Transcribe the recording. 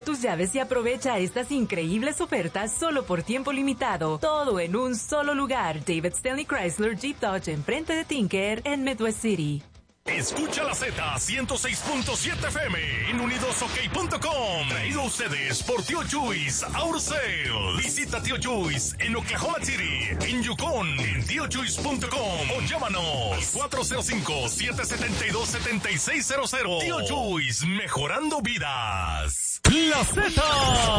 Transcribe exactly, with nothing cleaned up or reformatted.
tus llaves y aprovecha estas increíbles ofertas solo por tiempo limitado. Todo en un solo lugar. David Stanley Chrysler Jeep Dodge enfrente de Tinker en Midwest City. Escucha la Z ciento seis punto siete F M en unidos ok punto com. Traído a ustedes por Tío Chuys Auto Sales. Visita Tío Chuys en Oklahoma City, en Yukon, en tío chuys punto com o llámanos cuatro cero cinco, siete siete dos, siete seis cero cero. Tío Chuys, mejorando vidas. La Z